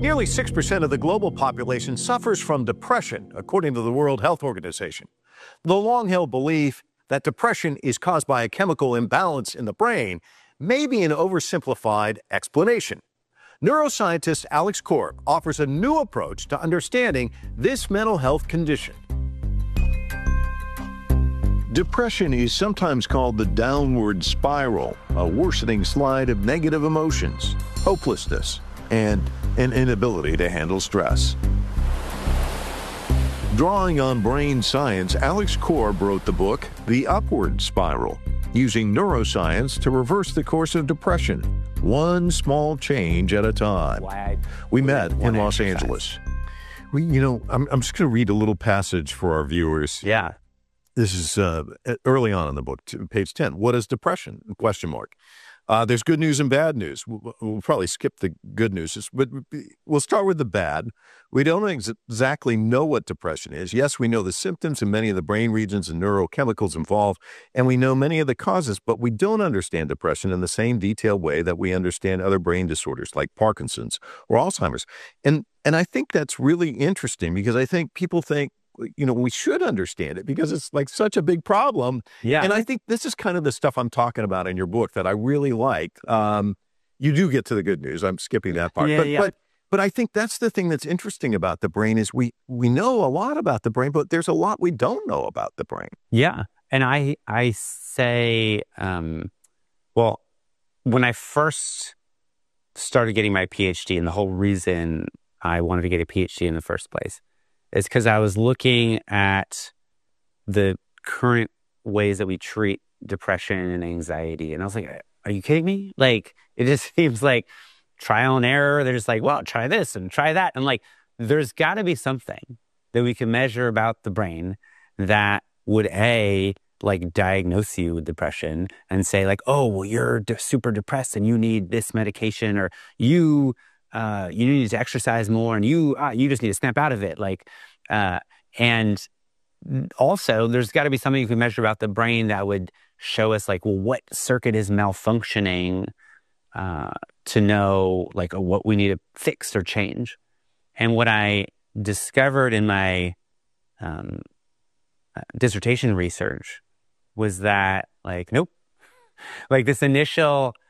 Nearly 6% of the global population suffers from depression, according to the World Health Organization. The long-held belief that depression is caused by a chemical imbalance in the brain may be an oversimplified explanation. Neuroscientist Alex Korb offers a new approach to understanding this mental health condition. Depression is sometimes called the downward spiral, a worsening slide of negative emotions, hopelessness, and an inability to handle stress. Drawing on brain science, Alex Korb wrote the book, The Upward Spiral, using neuroscience to reverse the course of depression, one small change at a time. We met in Los Angeles. I'm just going to read a little passage for our viewers. Yeah. This is early on in the book, page 10. What is depression? Question mark. There's good news and bad news. We'll probably skip the good news, but we'll start with the bad. We don't exactly know what depression is. Yes, we know the symptoms and many of the brain regions and neurochemicals involved, and we know many of the causes, but we don't understand depression in the same detailed way that we understand other brain disorders like Parkinson's or Alzheimer's. And I think that's really interesting because I think people think, we should understand it because it's like such a big problem. Yeah. And I think this is kind of the stuff I'm talking about in your book that I really like. You do get to the good news. I'm skipping that part. But I think that's the thing that's interesting about the brain is we know a lot about the brain, but there's a lot we don't know about the brain. Yeah. And I say, well, when I first started getting my PhD, and the whole reason I wanted to get a PhD in the first place is because I was looking at the current ways that we treat depression and anxiety. And I was like, are you kidding me? Like, it just seems like trial and error. They're just like, well, try this and try that. And like, there's got to be something that we can measure about the brain that would diagnose you with depression and say like, oh, well, you're super depressed and you need this medication, or you need to exercise more, and you just need to snap out of it. And also there's got to be something you can measure about the brain that would show us like, well, what circuit is malfunctioning to know like what we need to fix or change. And what I discovered in my dissertation research was that like, nope, like this initial